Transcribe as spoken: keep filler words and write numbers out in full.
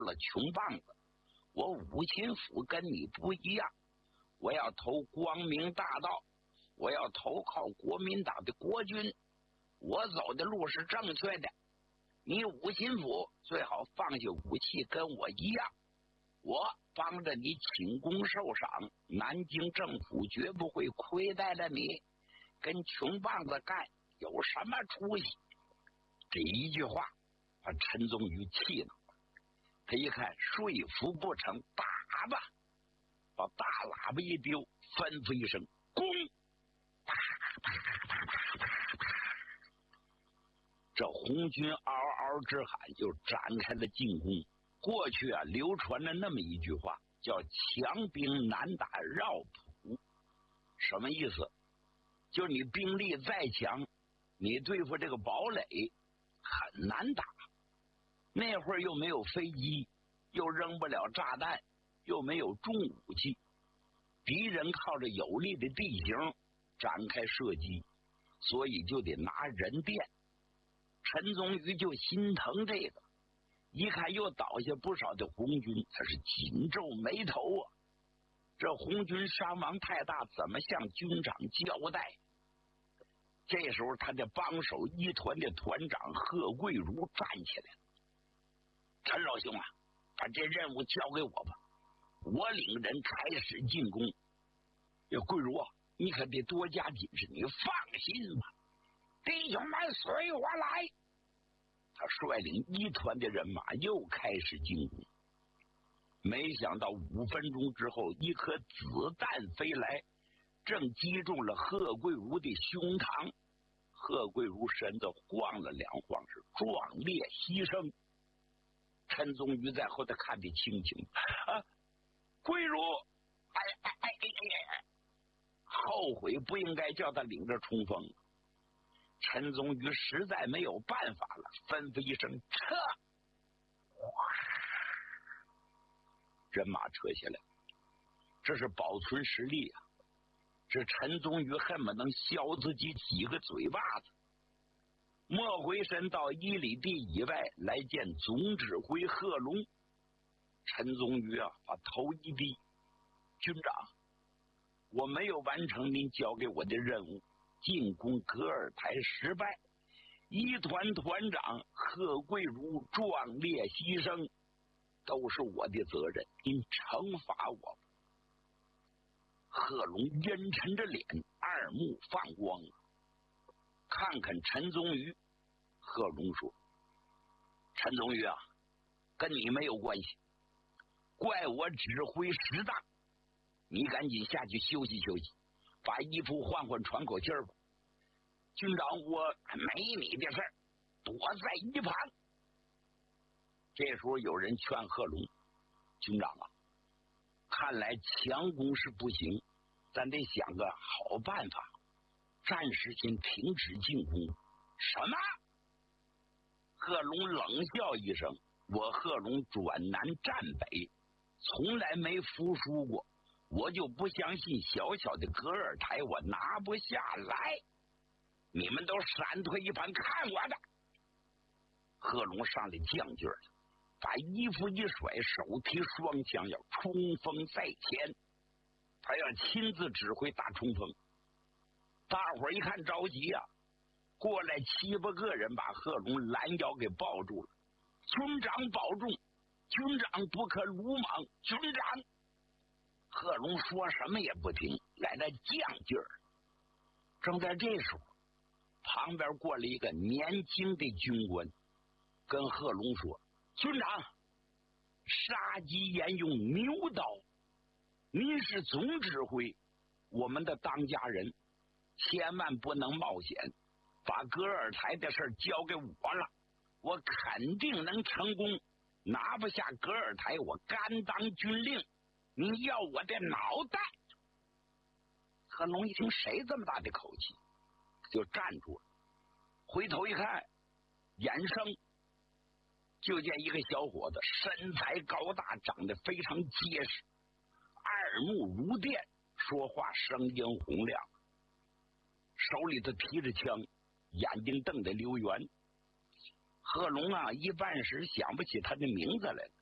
了穷棒子，我武秦府跟你不一样，我要投光明大道，我要投靠国民党的国军，我走的路是正确的。你武秦府最好放下武器，跟我一样，我帮着你请功受赏，南京政府绝不会亏待了你，跟穷棒子干有什么出息？这一句话把陈宗禹气恼了，他一看说服不成，打吧，把大喇叭一丢，吩咐一声攻，啪啪啪啪啪啪，这红军嗷嗷直喊，就展开了进攻。过去啊，流传了那么一句话，叫强兵难打绕浦。什么意思？就你兵力再强，你对付这个堡垒很难打。那会儿又没有飞机，又扔不了炸弹，又没有重武器，敌人靠着有利的地形展开射击，所以就得拿人垫。陈宗禹就心疼这个，一看又倒下不少的红军，他是紧皱眉头啊。这红军伤亡太大，怎么向军长交代？这时候他的帮手一团的团长贺桂如站起来了，陈老兄啊，把这任务交给我吧，我领人开始进攻。这桂如啊，你可得多加谨慎，你放心吧，弟兄们随我来。他率领一团的人马又开始进攻，没想到五分钟之后，一颗子弹飞来，正击中了贺桂如的胸膛。贺桂如身子晃了两晃，是壮烈牺牲。陈宗禹在后头看得清清啊，桂如，哎哎哎哎哎，后悔不应该叫他领着冲锋。陈宗禹实在没有办法了，吩咐一声撤，哗，人马撤下来。这是保存实力啊！这陈宗禹恨不能削自己几个嘴巴子。莫回身到一里地以外来见总指挥贺龙。陈宗禹啊，把头一低，军长，我没有完成您交给我的任务，进攻葛尔台失败，一团团长贺桂如壮烈牺牲，都是我的责任，您惩罚我吧。贺龙阴沉着脸，二目放光，看看陈宗禹。贺龙说：陈宗禹啊，跟你没有关系，怪我指挥失当，你赶紧下去休息休息，把衣服换换，喘口气儿吧。军长，我没你的事儿，躲在一旁。这时候有人劝贺龙：军长啊，看来强攻是不行，咱得想个好办法，暂时先停止进攻。什么？贺龙冷笑一声：我贺龙转南战北，从来没服输过，我就不相信小小的葛尔台我拿不下来。你们都闪退一旁，看我的！贺龙上来犟劲儿了，把衣服一甩，手提双枪要冲锋在前，他要亲自指挥大冲锋。大伙儿一看着急呀、啊，过来七八个人把贺龙拦腰给抱住了。军长保重，军长不可鲁莽，军长。贺龙说什么也不听，来了犟劲儿。正在这时候，旁边过来一个年轻的军官，跟贺龙说：军长，杀鸡焉用牛刀，您是总指挥，我们的当家人，千万不能冒险，把葛尔台的事交给我了，我肯定能成功，拿不下葛尔台，我甘当军令，你要我的脑袋。贺龙一听谁这么大的口气，就站住了，回头一看，眼生就见一个小伙子，身材高大，长得非常结实，二目如电，说话声音洪亮，手里头提着枪，眼睛瞪得溜圆。贺龙啊，一半时想不起他的名字来了，